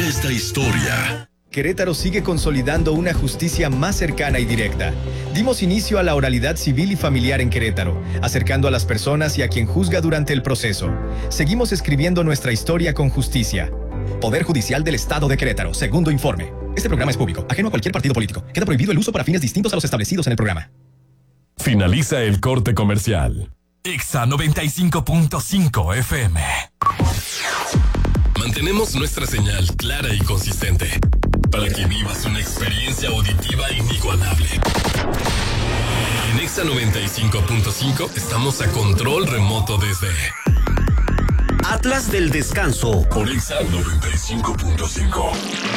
esta historia. Querétaro sigue consolidando una justicia más cercana y directa. Dimos inicio a la oralidad civil y familiar en Querétaro, acercando a las personas y a quien juzga durante el proceso. Seguimos escribiendo nuestra historia con justicia. Poder Judicial del Estado de Querétaro, segundo informe. Este programa es público, ajeno a cualquier partido político. Queda prohibido el uso para fines distintos a los establecidos en el programa. Finaliza el corte comercial. Exa 95.5 FM. Mantenemos nuestra señal clara y consistente para que vivas una experiencia auditiva inigualable. En Exa 95.5 estamos a control remoto desde Atlas del Descanso por Exa 95.5.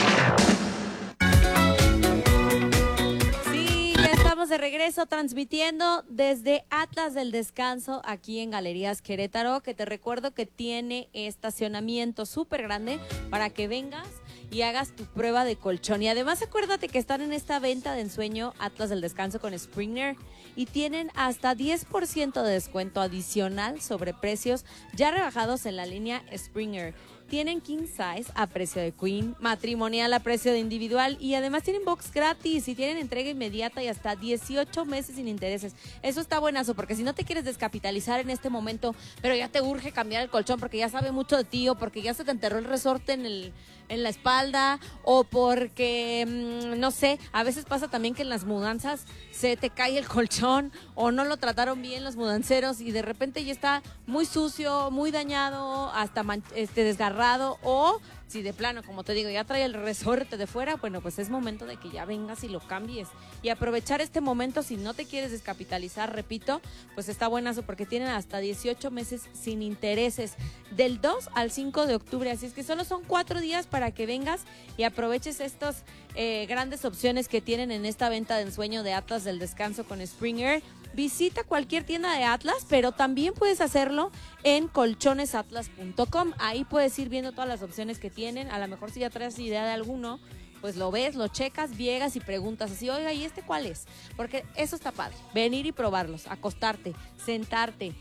De regreso transmitiendo desde Atlas del Descanso aquí en Galerías Querétaro, que te recuerdo que tiene estacionamiento súper grande para que vengas y hagas tu prueba de colchón. Y además acuérdate que están en esta venta de ensueño Atlas del Descanso con Springer y tienen hasta 10% de descuento adicional sobre precios ya rebajados en la línea Springer. Tienen king size a precio de queen, matrimonial a precio de individual y además tienen box gratis y tienen entrega inmediata y hasta 18 meses sin intereses. Eso está buenazo porque si no te quieres descapitalizar en este momento, pero ya te urge cambiar el colchón porque ya sabe mucho de ti o porque ya se te enterró el resorte en la espalda o porque, no sé, a veces pasa también que en las mudanzas se te cae el colchón o no lo trataron bien los mudanceros y de repente ya está muy sucio, muy dañado, hasta desgarrado o si de plano, como te digo, ya trae el resorte de fuera, bueno, pues es momento de que ya vengas y lo cambies y aprovechar este momento si no te quieres descapitalizar, repito, pues está buenazo porque tienen hasta 18 meses sin intereses del 2 al 5 de octubre, así es que solo son 4 días para que vengas y aproveches estas grandes opciones que tienen en esta venta de ensueño de Atlas del Descanso con Springer. Visita cualquier tienda de Atlas, pero también puedes hacerlo en colchonesatlas.com. Ahí puedes ir viendo todas las opciones que tienen. A lo mejor si ya traes idea de alguno, pues lo ves, lo checas, llegas y preguntas así, oiga, ¿y este cuál es? Porque eso está padre, venir y probarlos, acostarte, sentarte,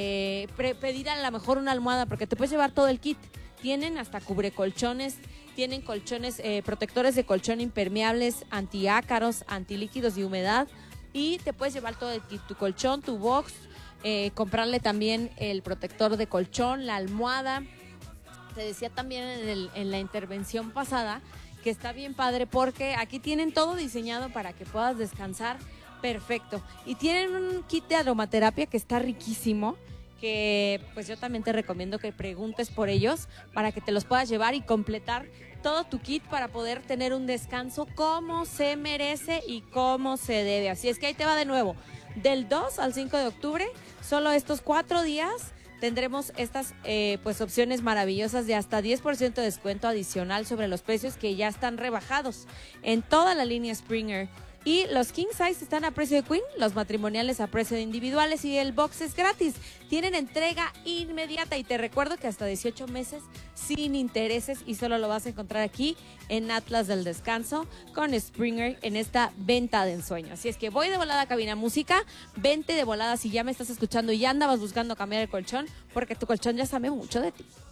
pedir a lo mejor una almohada, porque te puedes llevar todo el kit. Tienen hasta cubrecolchones, tienen colchones, protectores de colchón impermeables, antiácaros, antilíquidos y humedad. Y te puedes llevar todo tu colchón, tu box, comprarle también el protector de colchón, la almohada. Te decía también en la intervención pasada que está bien padre porque aquí tienen todo diseñado para que puedas descansar perfecto. Y tienen un kit de aromaterapia que está riquísimo, que pues yo también te recomiendo que preguntes por ellos para que te los puedas llevar y completar todo tu kit para poder tener un descanso como se merece y como se debe. Así es que ahí te va de nuevo. Del 2 al 5 de octubre, solo estos 4 días tendremos estas pues opciones maravillosas de hasta 10% de descuento adicional sobre los precios que ya están rebajados en toda la línea Springer. Y los king size están a precio de queen, los matrimoniales a precio de individuales y el box es gratis. Tienen entrega inmediata y te recuerdo que hasta 18 meses sin intereses y solo lo vas a encontrar aquí en Atlas del Descanso con Springer en esta venta de ensueño. Así es que voy de volada a Cabina Música, vente de volada si ya me estás escuchando y ya andabas buscando cambiar el colchón porque tu colchón ya sabe mucho de ti.